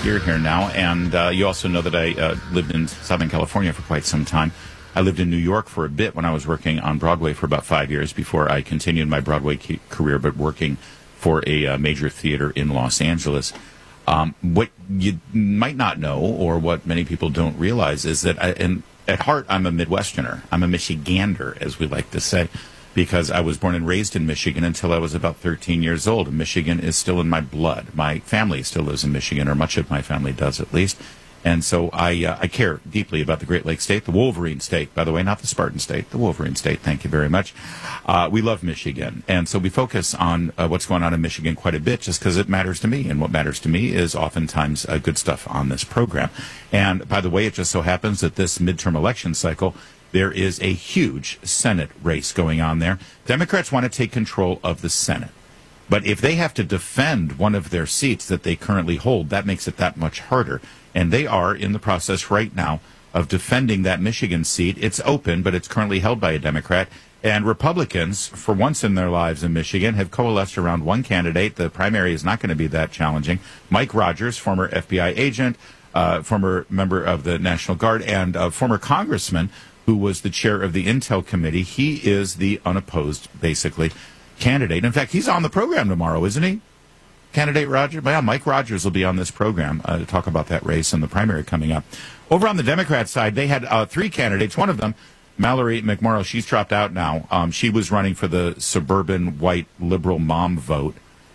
You're here now, and you also know that I lived in Southern California for quite some time. I lived in New York for a bit when I was working on Broadway for about 5 years before I continued my Broadway career, but working for a major theater in Los Angeles. What you might not know, or what many people don't realize, is that at heart, I'm a Midwesterner. I'm a Michigander, as we like to say, because I was born and raised in Michigan until I was about 13 years old. Michigan is still in my blood. My family still lives in Michigan, or much of my family does at least. And so I care deeply about the Great Lakes State, the Wolverine State, by the way, not the Spartan State, the Wolverine State. Thank you very much. We love Michigan. And so we focus on what's going on in Michigan quite a bit just because it matters to me. And what matters to me is oftentimes good stuff on this program. And by the way, it just so happens that this midterm election cycle, there is a huge Senate race going on there. Democrats want to take control of the Senate. But if they have to defend one of their seats that they currently hold, that makes it that much harder. And they are in the process right now of defending that Michigan seat. It's open, but it's currently held by a Democrat. And Republicans, for once in their lives in Michigan, have coalesced around one candidate. The primary is not going to be that challenging. Mike Rogers, former FBI agent, former member of the National Guard, and former congressman who was the chair of the Intel Committee. He is the unopposed, basically, candidate. In fact, he's on the program tomorrow, isn't he? Candidate Rogers? Yeah, Mike Rogers will be on this program to talk about that race and the primary coming up. Over on the Democrat side, they had three candidates. One of them, Mallory McMorrow, she's dropped out now. She was running for the suburban white liberal mom vote.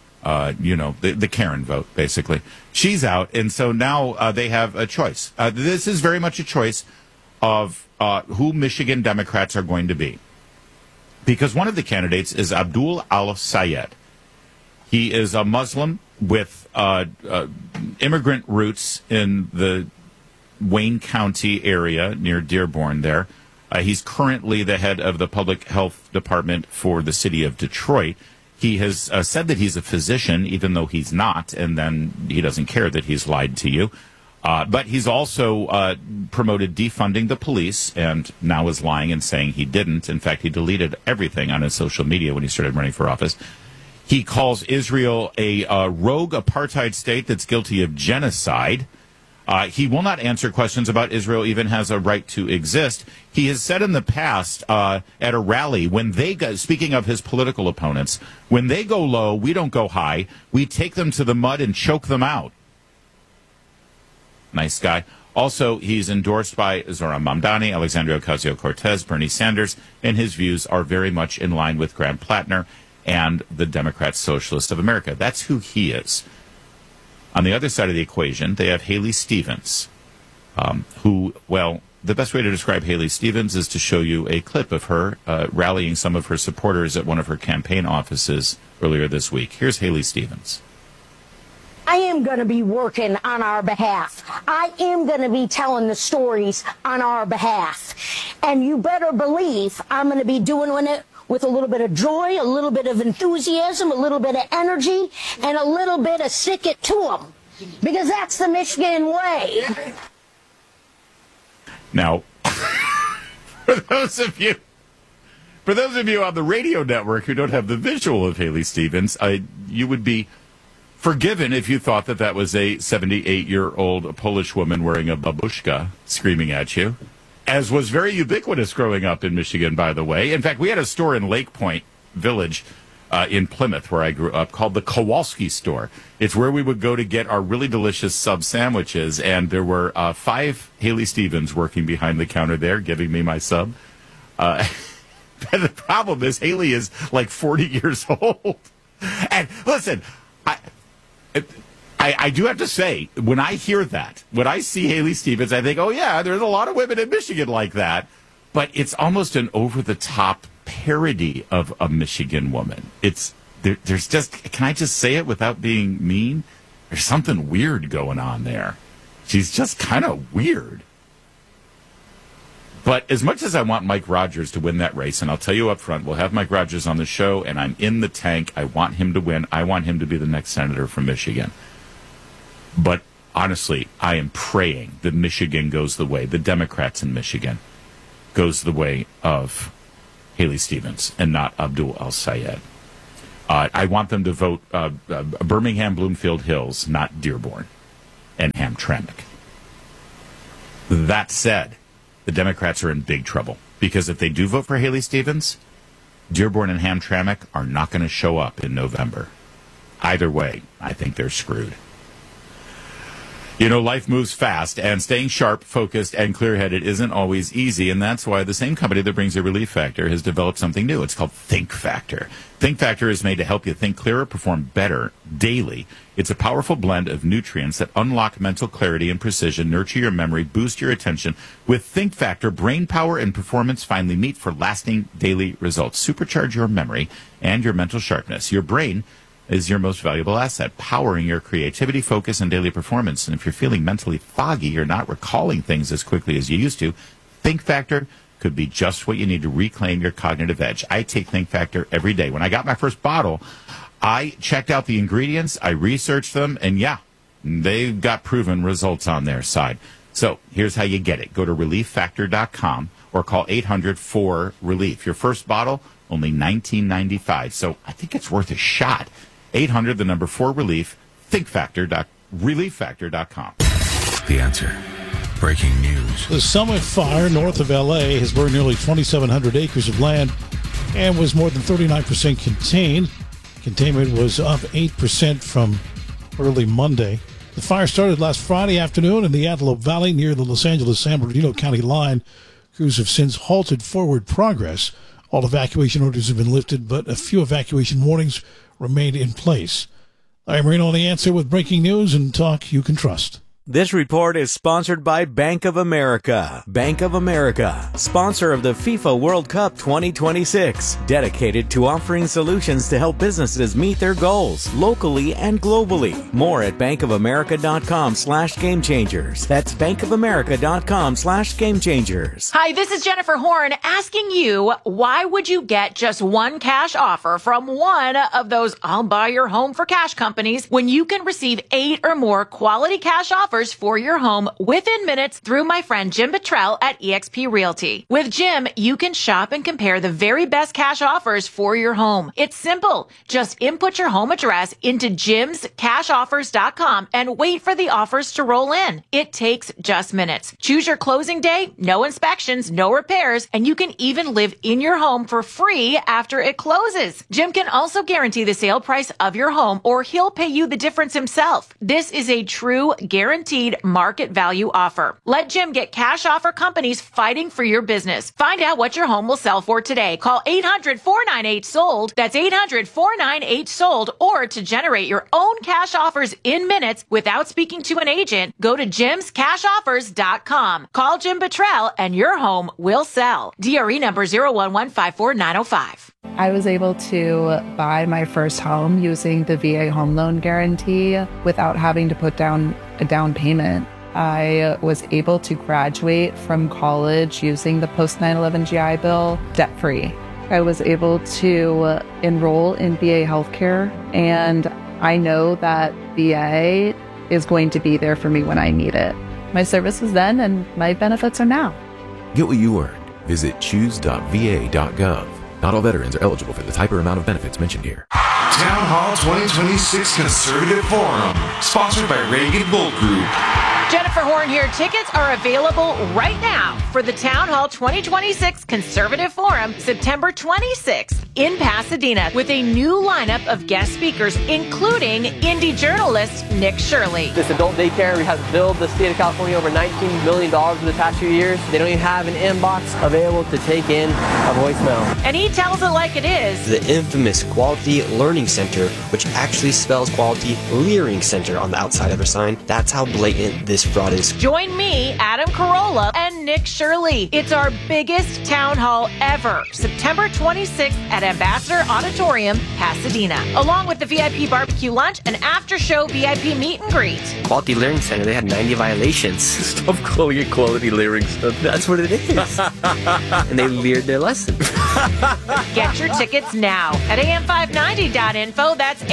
The Karen vote, basically. She's out, and so now they have a choice. This is very much a choice of who Michigan Democrats are going to be. Because one of the candidates is Abdul al-Sayed. He is a Muslim with immigrant roots in the Wayne County area near Dearborn there. He's currently the head of the public health department for the city of Detroit. He has said that he's a physician, even though he's not, and then he doesn't care that he's lied to you. But he's also promoted defunding the police, and now is lying and saying he didn't. In fact, he deleted everything on his social media when he started running for office. He calls Israel a rogue apartheid state that's guilty of genocide. He will not answer questions about Israel even has a right to exist. He has said in the past at a rally, when they go, speaking of his political opponents, when they go low, we don't go high. We take them to the mud and choke them out. Nice guy. Also, he's endorsed by Zoran Mamdani, Alexandria Ocasio-Cortez, Bernie Sanders, and his views are very much in line with Graham Plattner and the Democrat Socialists of America. That's who he is. On the other side of the equation, they have Haley Stevens, who, well, the best way to describe Haley Stevens is to show you a clip of her rallying some of her supporters at one of her campaign offices earlier this week. Here's Haley Stevens. I am going to be working on our behalf. I am going to be telling the stories on our behalf. And you better believe I'm going to be doing it with a little bit of joy, a little bit of enthusiasm, a little bit of energy, and a little bit of stick it to them. Because that's the Michigan way. Now, for those of you on the radio network who don't have the visual of Haley Stevens, you would be forgiven if you thought that that was a 78-year-old Polish woman wearing a babushka screaming at you, as was very ubiquitous growing up in Michigan, by the way. In fact, we had a store in Lake Point Village in Plymouth, where I grew up, called the Kowalski store. It's where we would go to get our really delicious sub sandwiches, and there were 5 Haley Stevens working behind the counter there, giving me my sub. The problem is Haley is like 40 years old. And listen, I do have to say, when I hear that, when I see Haley Stevens, I think, oh, yeah, there's a lot of women in Michigan like that. But it's almost an over-the-top parody of a Michigan woman. There's just, can I just say it without being mean? There's something weird going on there. She's just kind of weird. But as much as I want Mike Rogers to win that race, and I'll tell you up front, we'll have Mike Rogers on the show, and I'm in the tank. I want him to win. I want him to be the next senator from Michigan. But honestly, I am praying that Michigan goes the way, the Democrats in Michigan, goes the way of Haley Stevens and not Abdul al-Sayed. I want them to vote Birmingham, Bloomfield Hills, not Dearborn, and Hamtramck. That said, the Democrats are in big trouble because if they do vote for Haley Stevens, Dearborn and Hamtramck are not going to show up in November. Either way, I think they're screwed. You know, life moves fast, and staying sharp, focused, and clear-headed isn't always easy, and that's why the same company that brings you Relief Factor has developed something new. It's called Think Factor. Think Factor is made to help you think clearer, perform better daily. It's a powerful blend of nutrients that unlock mental clarity and precision, nurture your memory, boost your attention. With Think Factor, brain power and performance finally meet for lasting daily results. Supercharge your memory and your mental sharpness. Your brain is your most valuable asset, powering your creativity, focus, and daily performance. And if you're feeling mentally foggy, you're not recalling things as quickly as you used to, Think Factor could be just what you need to reclaim your cognitive edge. I take Think Factor every day. When I got my first bottle, I checked out the ingredients, I researched them, and yeah, they've got proven results on their side. So here's how you get it. Go to ReliefFactor.com or call 800-4RELIEF. Your first bottle, only $19.95. So I think it's worth a shot. 800, the number 4RELIEF, ReliefFactor.com. The Answer. Breaking news. The Summit Fire north of L.A. has burned nearly 2,700 acres of land and was more than 39% contained. Containment was up 8% from early Monday. The fire started last Friday afternoon in the Antelope Valley near the Los Angeles-San Bernardino County line. Crews have since halted forward progress. All evacuation orders have been lifted, but a few evacuation warnings remain in place. I'm Marino on The Answer with breaking news and talk you can trust. This report is sponsored by Bank of America. Bank of America, sponsor of the FIFA World Cup 2026, dedicated to offering solutions to help businesses meet their goals locally and globally. More at bankofamerica.com/gamechangers. That's bankofamerica.com/gamechangers. Hi, this is Jennifer Horn asking you, why would you get just one cash offer from one of those I'll buy your home for cash companies when you can receive 8 or more quality cash offers for your home within minutes through my friend Jim Buttrell at eXp Realty. With Jim, you can shop and compare the very best cash offers for your home. It's simple. Just input your home address into jimscashoffers.com and wait for the offers to roll in. It takes just minutes. Choose your closing day, no inspections, no repairs, and you can even live in your home for free after it closes. Jim can also guarantee the sale price of your home, or he'll pay you the difference himself. This is a true guaranteed market value offer. Let Jim get cash offer companies fighting for your business. Find out what your home will sell for today. Call 800-498-SOLD. That's 800-498-SOLD. Or to generate your own cash offers in minutes without speaking to an agent, go to jimscashoffers.com. Call Jim Buttrell and your home will sell. DRE number 01154-905. I was able to buy my first home using the VA home loan guarantee without having to put down a down payment. I was able to graduate from college using the post 9/11 GI Bill debt-free. I was able to enroll in VA healthcare, and I know that VA is going to be there for me when I need it. My service was then, and my benefits are now. Get what you earned. Visit choose.va.gov. Not all veterans are eligible for the type or amount of benefits mentioned here. Town Hall 2026 Conservative Forum, sponsored by Reagan Gold Group. Jennifer Horn here. Tickets are available right now for the Town Hall 2026 Conservative Forum, September 26th in Pasadena, with a new lineup of guest speakers, including indie journalist Nick Shirley. This adult daycare has billed the state of California over $19 million in the past few years. They don't even have an inbox available to take in a voicemail. And he tells it like it is. The infamous Quality Learning Center, which actually spells Quality Leering Center on the outside of their sign. That's how blatant this fraud is. Join me, Adam Carolla, and Nick Shirley. It's our biggest town hall ever, September 26th at Ambassador Auditorium, Pasadena, along with the VIP barbecue lunch and after-show VIP meet and greet. Quality Learning Center, they had 90 violations. Stop calling it Quality Leering Center. That's what it is. And they leered their lesson. Get your tickets now at am590.info. That's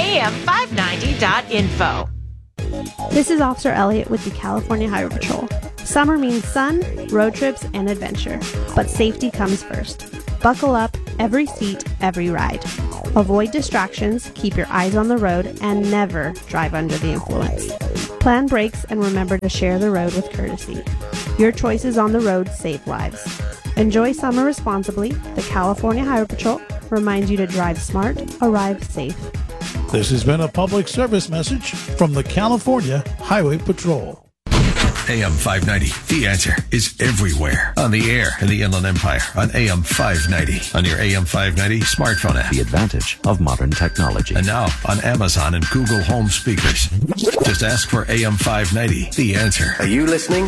am590.info. This is Officer Elliott with the California Highway Patrol. Summer means sun, road trips, and adventure. But safety comes first. Buckle up, every seat, every ride. Avoid distractions, keep your eyes on the road, and never drive under the influence. Plan brakes and remember to share the road with courtesy. Your choices on the road save lives. Enjoy summer responsibly. The California Highway Patrol reminds you to drive smart, arrive safe. This has been a public service message from the California Highway Patrol. AM 590, The Answer, is everywhere. On the air in the Inland Empire, on AM 590, on your AM 590 smartphone app. The advantage of modern technology. And now on Amazon and Google Home speakers. Just ask for AM 590, The Answer. Are you listening?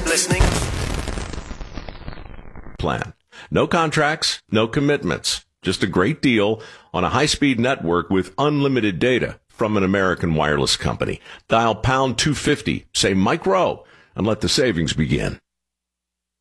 Plan. No contracts, no commitments. Just a great deal on a high-speed network with unlimited data from an American wireless company. Dial pound 250, say Mike Rowe, and let the savings begin.